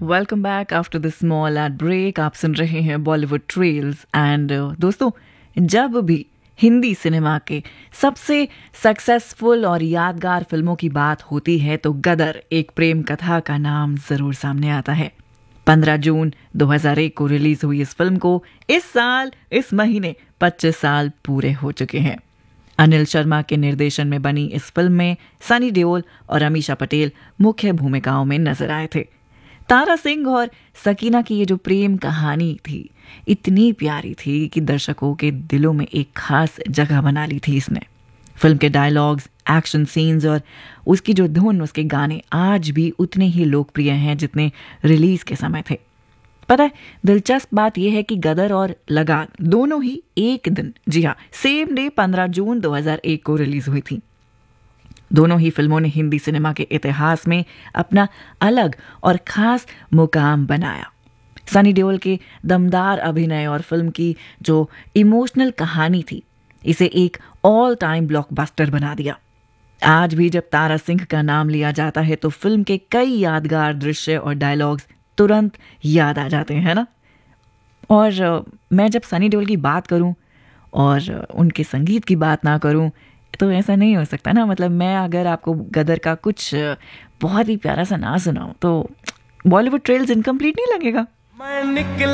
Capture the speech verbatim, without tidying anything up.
Welcome back after the small add break. आप सुन रहे हैं बॉलीवुड ट्रेल्स एंड दोस्तों, जब भी हिंदी सिनेमा के सबसे सक्सेसफुल और यादगार फिल्मों की बात होती है तो गदर एक प्रेम कथा का नाम जरूर सामने आता है। पंद्रह जून दो हज़ार एक को रिलीज हुई इस फिल्म को इस साल इस महीने पच्चीस साल पूरे हो चुके हैं। अनिल शर्मा के निर्देशन में बनी इस फिल्म में सनी देओल और अमीषा पटेल मुख्य भूमिकाओं में नजर आए थे। तारा सिंह और सकीना की ये जो प्रेम कहानी थी इतनी प्यारी थी कि दर्शकों के दिलों में एक खास जगह बना ली थी इसने। फिल्म के डायलॉग्स, एक्शन सीन्स और उसकी जो धुन, उसके गाने आज भी उतने ही लोकप्रिय हैं जितने रिलीज के समय थे। पता है, दिलचस्प बात यह है कि गदर और लगान दोनों ही एक दिन, जी हाँ, सेम डे पंद्रह जून दो हज़ार एक को रिलीज हुई थी। दोनों ही फिल्मों ने हिंदी सिनेमा के इतिहास में अपना अलग और खास मुकाम बनाया। सनी देओल के दमदार अभिनय और फिल्म की जो इमोशनल कहानी थी इसे एक ऑल टाइम ब्लॉकबस्टर बना दिया। आज भी जब तारा सिंह का नाम लिया जाता है तो फिल्म के कई यादगार दृश्य और डायलॉग्स तुरंत याद आ जाते हैं ना। और मैं जब सनी देओल की बात करूं और उनके संगीत की बात ना करूं तो ऐसा नहीं हो सकता ना। मतलब मैं अगर आपको गदर का कुछ बहुत ही प्यारा सा ना सुनाऊं तो बॉलीवुड ट्रेल्स इनकम्प्लीट नहीं लगेगा।